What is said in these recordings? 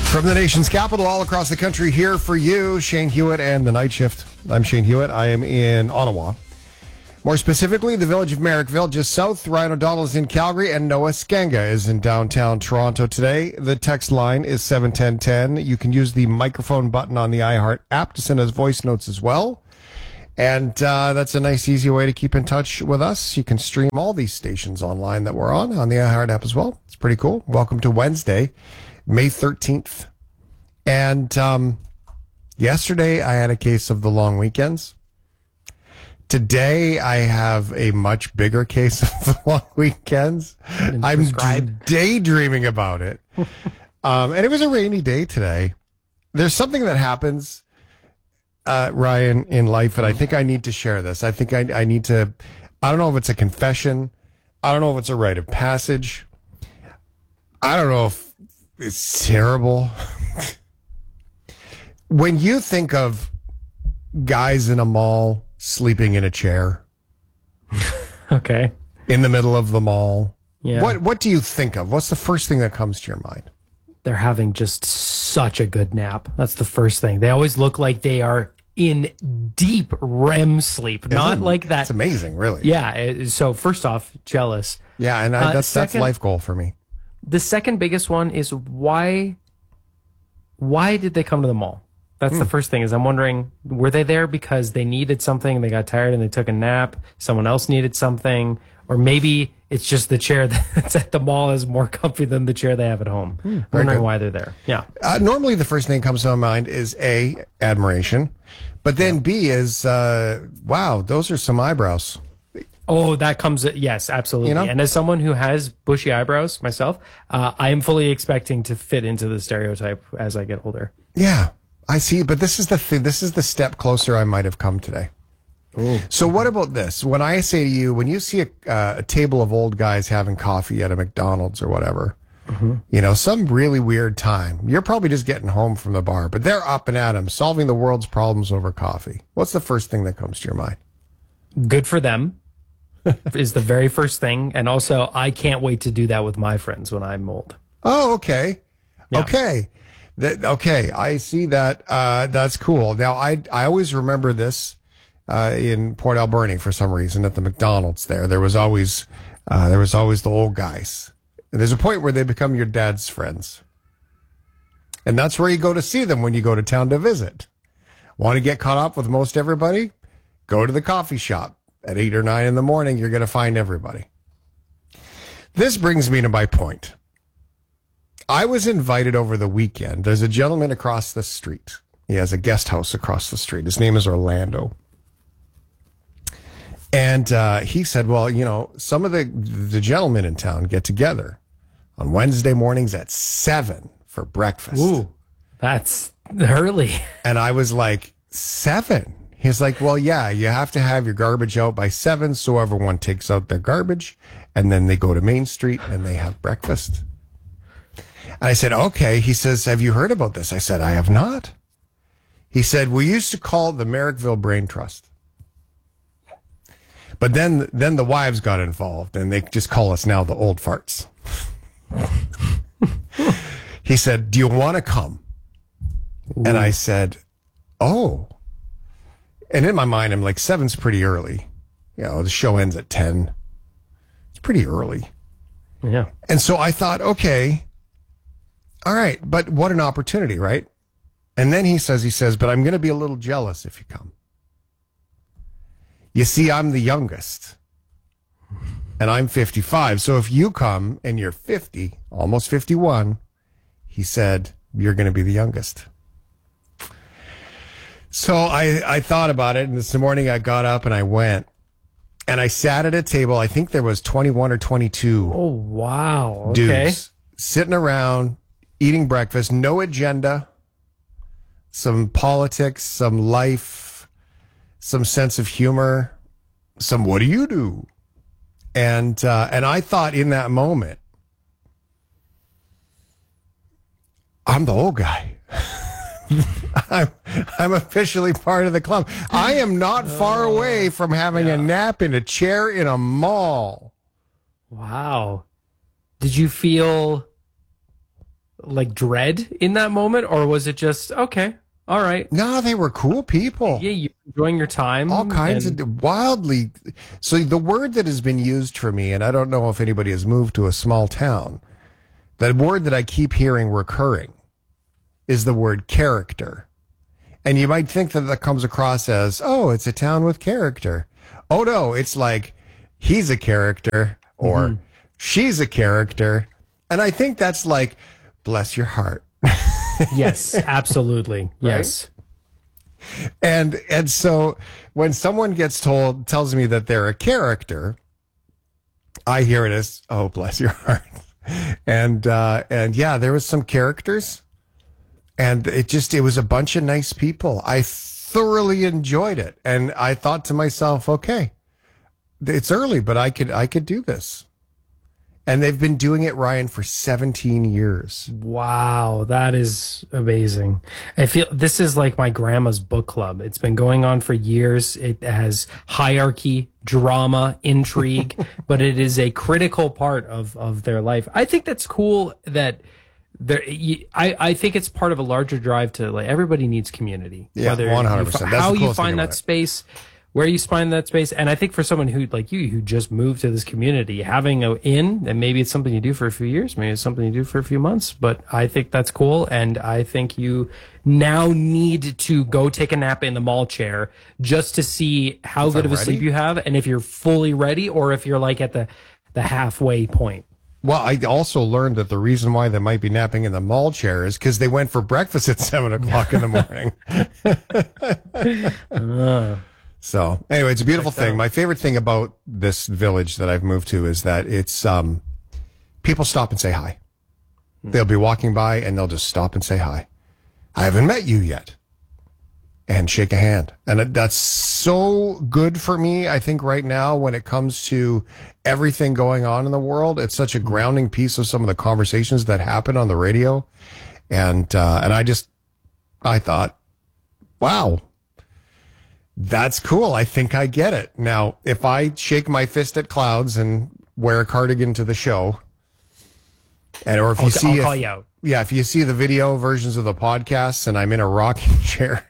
From the nation's capital, all across the country, here for you, Shane Hewitt and the Night Shift. I'm Shane Hewitt. I am in Ottawa. More specifically, the village of Merrickville, just south. Ryan O'Donnell is in Calgary, and Noah Skenga is in downtown Toronto today. The text line is 71010. You can use the microphone button on the iHeart app to send us voice notes as well. And that's a nice, easy way to keep in touch with us. You can stream all these stations online that we're on the iHeart app as well. It's pretty cool. Welcome to Wednesday, May 13th. And yesterday, I had a case of the long weekends. Today, I have a much bigger case of the long weekends. I'm daydreaming about it. And it was a rainy day today. There's something that happens, Ryan, in life, and I think I need to share this. I think I need to, I don't know if it's a confession. I don't know if it's a rite of passage. I don't know if it's terrible. When you think of guys in a mall sleeping in a chair, okay, in the middle of the mall, yeah, what do you think of? What's the first thing that comes to your mind? They're having just such a good nap. That's the first thing. They always look like they are in deep REM sleep, not like that. It's amazing, really. Yeah. So first off, jealous. Yeah, and that's life goal for me. The second biggest one is why did they come to the mall? That's the first thing. Is I'm wondering, were they there because they needed something, they got tired and they took a nap, someone else needed something, or maybe it's just the chair that's at the mall is more comfy than the chair they have at home. Wondering why they're there. Yeah. Normally the first thing that comes to my mind is A, admiration, but then B is, wow, those are some eyebrows. Oh, that comes, yes, absolutely. You know? And as someone who has bushy eyebrows myself, I am fully expecting to fit into the stereotype as I get older. Yeah, I see. But this is the thing. This is the step closer I might have come today. Ooh. So what about this? When I say to you, when you see a table of old guys having coffee at a McDonald's or whatever, you know, some really weird time, you're probably just getting home from the bar, but they're up and at 'em, solving the world's problems over coffee. What's the first thing that comes to your mind? Good for them. Is the very first thing. And also, I can't wait to do that with my friends when I'm old. Oh, okay. Yeah. Okay. Okay. I see that. That's cool. Now, I always remember this in Port Alberni for some reason at the McDonald's there was always the old guys. And there's a point where they become your dad's friends. And that's where you go to see them when you go to town to visit. Want to get caught up with most everybody? Go to the coffee shop. At 8 or 9 in the morning, you're going to find everybody. This brings me to my point. I was invited over the weekend. There's a gentleman across the street. He has a guest house across the street. His name is Orlando. And he said, well, you know, some of the gentlemen in town get together on Wednesday mornings at 7 for breakfast. Ooh, that's early. And I was like, 7? He's like, well, yeah, you have to have your garbage out by 7 so everyone takes out their garbage, and then they go to Main Street and they have breakfast. And I said, okay. He says, have you heard about this? I said, I have not. He said, we used to call it the Merrickville Brain Trust. But then the wives got involved, and they just call us now the old farts. He said, do you want to come? Ooh. And I said, oh. And in my mind, I'm like, 7's pretty early. You know, the show ends at 10. It's pretty early. Yeah. And so I thought, okay, all right, but what an opportunity, right? And then he says, but I'm going to be a little jealous if you come. You see, I'm the youngest. And I'm 55. So if you come and you're 50, almost 51, he said, you're going to be the youngest. So I thought about it, and this morning I got up and I went, and I sat at a table. I think there was 21 or 22. Oh, wow. Okay. Dudes sitting around, eating breakfast, no agenda, some politics, some life, some sense of humor, some what do you do? And I thought in that moment, I'm the old guy. I'm officially part of the club. I am not far away from having a nap in a chair in a mall. Wow. Did you feel like dread in that moment, or was it just okay? All right. No, they were cool people. Yeah, you enjoying your time. All kinds of wildly. So the word that has been used for me, and I don't know if anybody has moved to a small town, the word that I keep hearing recurring is the word character. And you might think that that comes across as, oh, it's a town with character. Oh, no, it's like he's a character or she's a character. And I think that's like, bless your heart. Yes, absolutely. Yes. And so when someone tells me that they're a character, I hear it as, oh, bless your heart. And yeah, there was some characters, and it was a bunch of nice people. I thoroughly enjoyed it. And I thought to myself, okay, it's early, but I could do this. And they've been doing it, Ryan, for 17 years. Wow, that is amazing. I feel this is like my grandma's book club. It's been going on for years. It has hierarchy, drama, intrigue, but it is a critical part of their life. I think that's cool that I think it's part of a larger drive to like everybody needs community. Yeah, 100%. How you find that space, where you find that space. And I think for someone who like you, who just moved to this community, having and maybe it's something you do for a few years, maybe it's something you do for a few months, but I think that's cool. And I think you now need to go take a nap in the mall chair just to see how good of a sleep you have. And if you're fully ready or if you're like at the halfway point. Well, I also learned that the reason why they might be napping in the mall chair is because they went for breakfast at 7:00 in the morning. So anyway, it's a beautiful thing. My favorite thing about this village that I've moved to is that it's people stop and say hi. They'll be walking by and they'll just stop and say hi. I haven't met you yet. And shake a hand. And that's so good for me, I think, right now when it comes to everything going on in the world. It's such a grounding piece of some of the conversations that happen on the radio. And I thought, wow. That's cool. I think I get it. Now, if I shake my fist at clouds and wear a cardigan to the show, or if I'll call you out. Yeah, if you see the video versions of the podcasts and I'm in a rocking chair,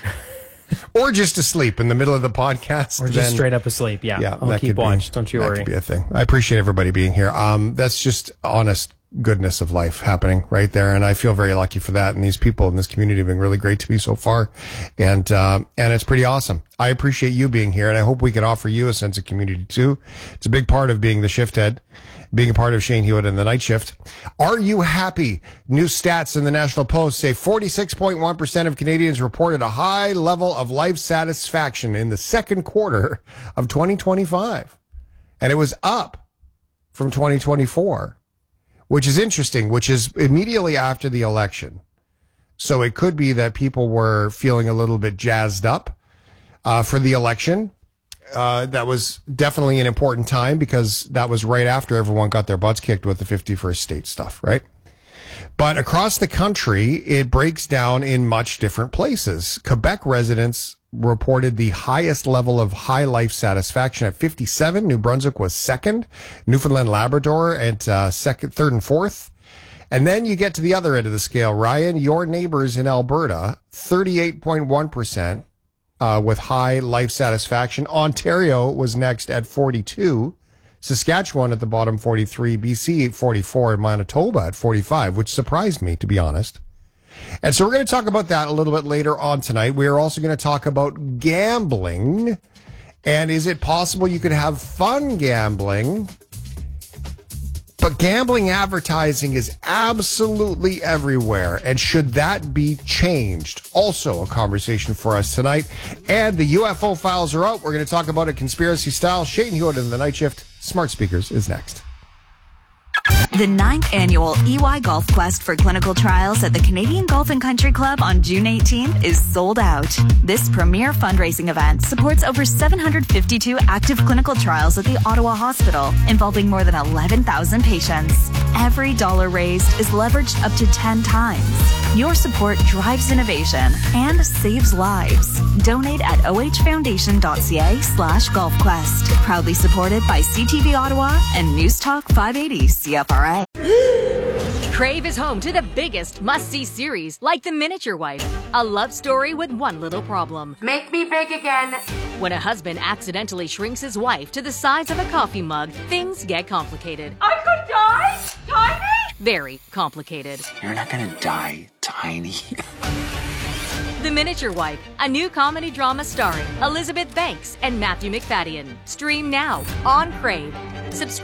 or just asleep in the middle of the podcast, or just straight up asleep. Yeah, I'll keep watch. Don't you worry. That could be a thing. I appreciate everybody being here. That's just honest goodness of life happening right there, and I feel very lucky for that. And these people in this community have been really great to me so far, and it's pretty awesome. I appreciate you being here, and I hope we can offer you a sense of community too. It's a big part of being the shift head, being a part of Shane Hewitt and the Night Shift. Are you happy? New stats in the National Post say 46.1% of Canadians reported a high level of life satisfaction in the second quarter of 2025, and it was up from 2024. Which is interesting, which is immediately after the election. So it could be that people were feeling a little bit jazzed up for the election. That was definitely an important time because that was right after everyone got their butts kicked with the 51st state stuff, right? But across the country, it breaks down in much different places. Quebec residents reported the highest level of high life satisfaction at 57. New Brunswick was second. Newfoundland, Labrador at second, third, and fourth. And then you get to the other end of the scale. Ryan, your neighbors in Alberta, 38.1% with high life satisfaction. Ontario was next at 42. Saskatchewan at the bottom, 43. BC at 44. And Manitoba at 45, which surprised me, to be honest. And so we're going to talk about that a little bit later on tonight. We are also going to talk about gambling. And is it possible you could have fun gambling? But gambling advertising is absolutely everywhere. And should that be changed? Also a conversation for us tonight. And the UFO files are out. We're going to talk about it conspiracy style. Shane Hewitt in the Night Shift. Smart Speakers is next. The 9th annual EY Golf Quest for clinical trials at the Canadian Golf and Country Club on June 18th is sold out. This premier fundraising event supports over 752 active clinical trials at the Ottawa Hospital, involving more than 11,000 patients. Every dollar raised is leveraged up to 10 times. Your support drives innovation and saves lives. Donate at ohfoundation.ca/golfquest. Proudly supported by CTV Ottawa and News Talk 580 CFRA. Crave is home to the biggest must-see series like The Miniature Wife, a love story with one little problem. Make me big again. When a husband accidentally shrinks his wife to the size of a coffee mug, things get complicated. I could die? Tiny? Very complicated. You're not gonna die, Tiny. The Miniature Wife, a new comedy drama starring Elizabeth Banks and Matthew McFadden. Stream now on Crave. Subscribe